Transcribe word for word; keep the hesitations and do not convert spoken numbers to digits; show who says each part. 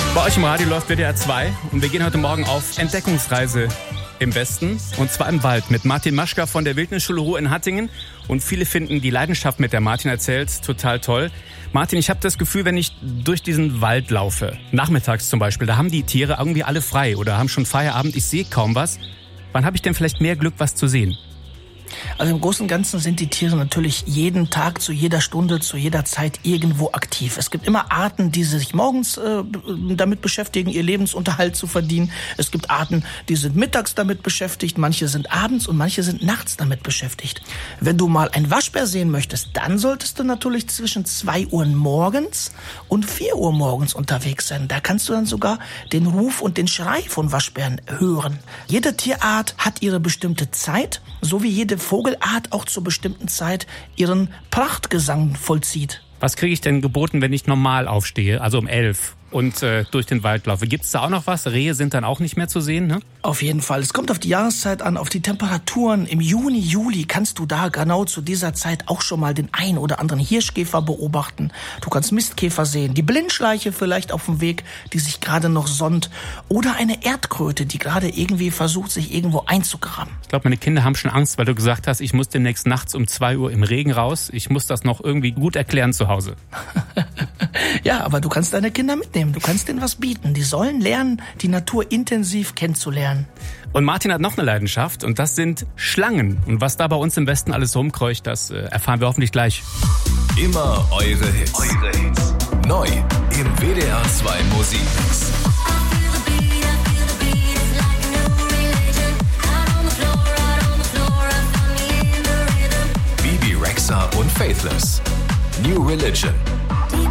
Speaker 1: Bei euch im Radio läuft W D R zwei und wir gehen heute Morgen auf Entdeckungsreise im Westen und zwar im Wald mit Martin Maschka von der Wildnisschule Ruhr in Hattingen und viele finden die Leidenschaft, mit der Martin erzählt, total toll. Martin, ich habe das Gefühl, wenn ich durch diesen Wald laufe, nachmittags zum Beispiel, da haben die Tiere irgendwie alle frei oder haben schon Feierabend, ich sehe kaum was. Wann habe ich denn vielleicht mehr Glück, was zu sehen?
Speaker 2: Also im Großen und Ganzen sind die Tiere natürlich jeden Tag, zu jeder Stunde, zu jeder Zeit irgendwo aktiv. Es gibt immer Arten, die sich morgens äh, damit beschäftigen, ihr Lebensunterhalt zu verdienen. Es gibt Arten, die sind mittags damit beschäftigt, manche sind abends und manche sind nachts damit beschäftigt. Wenn du mal einen Waschbär sehen möchtest, dann solltest du natürlich zwischen zwei Uhr morgens und vier Uhr morgens unterwegs sein. Da kannst du dann sogar den Ruf und den Schrei von Waschbären hören. Jede Tierart hat ihre bestimmte Zeit, so wie jede Vogelart auch zur bestimmten Zeit ihren Prachtgesang vollzieht.
Speaker 1: Was kriege ich denn geboten, wenn ich normal aufstehe, also um elf und äh, durch den Wald laufe? Gibt es da auch noch was? Rehe sind dann auch nicht mehr zu sehen, ne?
Speaker 2: Auf jeden Fall. Es kommt auf die Jahreszeit an, auf die Temperaturen. Im Juni, Juli kannst du da genau zu dieser Zeit auch schon mal den ein oder anderen Hirschkäfer beobachten. Du kannst Mistkäfer sehen, die Blindschleiche vielleicht auf dem Weg, die sich gerade noch sonnt. Oder eine Erdkröte, die gerade irgendwie versucht, sich irgendwo einzugraben.
Speaker 1: Ich glaube, meine Kinder haben schon Angst, weil du gesagt hast, ich muss demnächst nachts um zwei Uhr im Regen raus. Ich muss das noch irgendwie gut erklären zu Hause.
Speaker 2: Ja, aber du kannst deine Kinder mitnehmen. Du kannst denen was bieten. Die sollen lernen, die Natur intensiv kennenzulernen.
Speaker 1: Und Martin hat noch eine Leidenschaft und das sind Schlangen. Und was da bei uns im Westen alles rumkreucht, das äh, erfahren wir hoffentlich gleich.
Speaker 3: Immer eure Hits. Eure Hits. Neu im W D R zwei Musikmix. Bibi Rexha und Faithless. New Religion.